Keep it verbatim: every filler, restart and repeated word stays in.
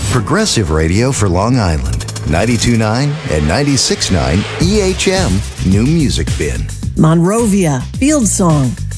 Progressive Radio for Long Island. ninety-two point nine and ninety-six point nine E H M New Music Bin. Monrovia, Field Song.